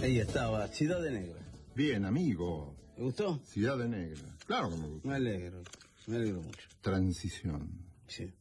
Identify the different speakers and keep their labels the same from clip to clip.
Speaker 1: Ahí estaba, Ciudad de Negra.
Speaker 2: Bien, amigo.
Speaker 1: ¿Te gustó?
Speaker 2: Ciudad de Negra. Claro que me gustó.
Speaker 1: Me alegro mucho.
Speaker 2: Transición.
Speaker 1: Sí.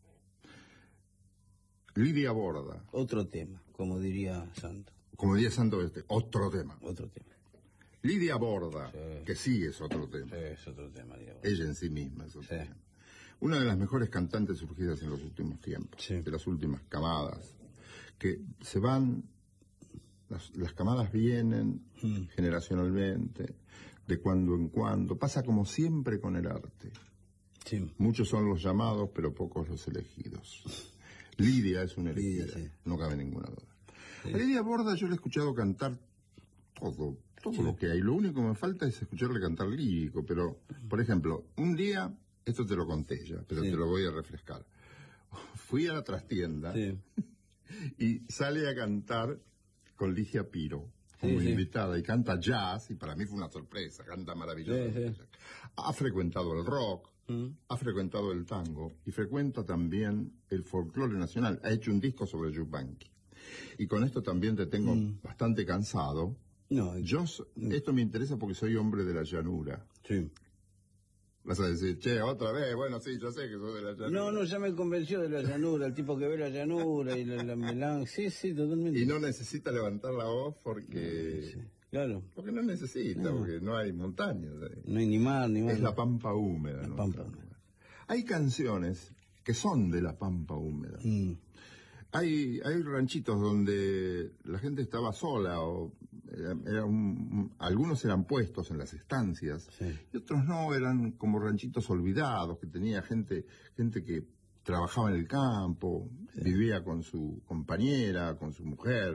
Speaker 2: Lidia Borda.
Speaker 1: Otro tema, como diría Santo.
Speaker 2: Como diría Santo, otro tema.
Speaker 1: Otro tema.
Speaker 2: Lidia Borda,
Speaker 1: Sí.
Speaker 2: que sí es otro tema.
Speaker 1: Sí, es otro tema, Lidia Borda.
Speaker 2: Ella en sí misma es otro
Speaker 1: Sí.
Speaker 2: tema. Una de las mejores cantantes surgidas en los últimos tiempos.
Speaker 1: Sí.
Speaker 2: De las últimas camadas. Que se van... Las camadas vienen generacionalmente, de cuando en cuando. Pasa como siempre con el arte.
Speaker 1: Sí.
Speaker 2: Muchos son los llamados, pero pocos los elegidos. Lidia es una elegida,
Speaker 1: Lidia, sí.
Speaker 2: no cabe ninguna duda.
Speaker 1: Sí.
Speaker 2: A Lidia Borda yo le he escuchado cantar todo
Speaker 1: Sí.
Speaker 2: lo que hay. Lo único que me falta es escucharle cantar lírico, pero, por ejemplo, un día, esto te lo conté ya, pero
Speaker 1: Sí.
Speaker 2: te lo voy a refrescar. Fui a la trastienda
Speaker 1: Sí.
Speaker 2: y sale a cantar con Ligia Piro como
Speaker 1: Sí.
Speaker 2: invitada, y canta jazz, y para mí fue una sorpresa, canta maravilloso.
Speaker 1: Sí, sí.
Speaker 2: Ha frecuentado el rock, ha frecuentado el tango, y frecuenta también el folclore nacional. Ha hecho un disco sobre Yupanqui. Y con esto también te tengo bastante cansado.
Speaker 1: No,
Speaker 2: Esto me interesa porque soy hombre de la llanura.
Speaker 1: sí.
Speaker 2: Vas a decir, che, otra vez, bueno, sí, yo sé que soy de la llanura.
Speaker 1: No, ya me convenció de la llanura, el tipo que ve la llanura y la melange. Sí, totalmente.
Speaker 2: Y no necesita levantar la voz porque...
Speaker 1: Sí, claro.
Speaker 2: Porque no necesita, porque no hay montañas.
Speaker 1: No hay ni mar, ni mar.
Speaker 2: Es la pampa húmeda.
Speaker 1: La
Speaker 2: ¿no?
Speaker 1: pampa húmeda.
Speaker 2: Hay canciones que son de la pampa húmeda. Hay ranchitos donde la gente estaba sola, o algunos eran puestos en las estancias,
Speaker 1: Sí.
Speaker 2: y otros no, eran como ranchitos olvidados, que tenía gente que trabajaba en el campo, vivía con su compañera, con su mujer,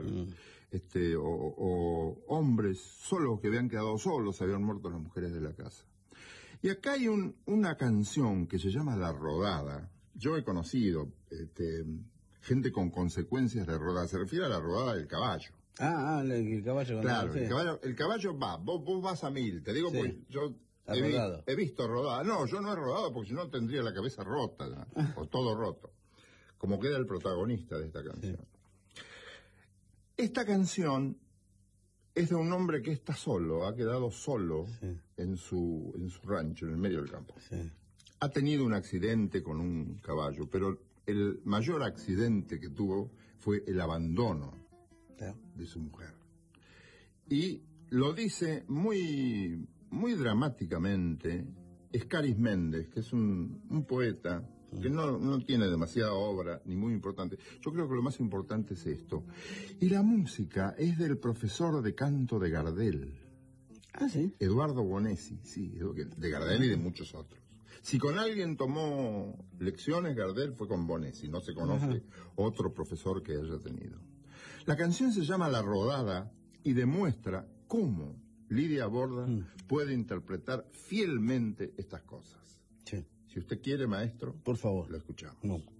Speaker 2: o hombres solos que habían quedado solos, habían muerto las mujeres de la casa. Y acá hay una canción que se llama La Rodada. Yo he conocido gente con consecuencias de rodada. Se refiere a la rodada del caballo.
Speaker 1: El caballo.
Speaker 2: Claro,
Speaker 1: Sí.
Speaker 2: el caballo va, vos vas a 1000, te digo,
Speaker 1: Sí.
Speaker 2: porque yo
Speaker 1: ¿Has rodado?
Speaker 2: he visto rodada. No, yo no he rodado porque si no tendría la cabeza rota, ¿no? O todo roto, como queda el protagonista de esta canción.
Speaker 1: Sí.
Speaker 2: Esta canción es de un hombre que está solo, ha quedado solo en su rancho, en el medio del campo.
Speaker 1: Sí.
Speaker 2: Ha tenido un accidente con un caballo, pero el mayor accidente que tuvo fue el abandono de su mujer. Y lo dice muy, muy dramáticamente Escaris Méndez, que es un poeta que no tiene demasiada obra, ni muy importante. Yo creo que lo más importante es esto. Y la música es del profesor de canto de Gardel.
Speaker 1: Ah, sí.
Speaker 2: Eduardo Bonesi, sí, de Gardel y de muchos otros. Si con alguien tomó lecciones, Gardel fue con Bonesi, no se conoce otro profesor que haya tenido. La canción se llama La Rodada y demuestra cómo Lidia Borda puede interpretar fielmente estas cosas.
Speaker 1: Sí.
Speaker 2: Si usted quiere, maestro,
Speaker 1: Por favor.
Speaker 2: lo escuchamos.
Speaker 1: No.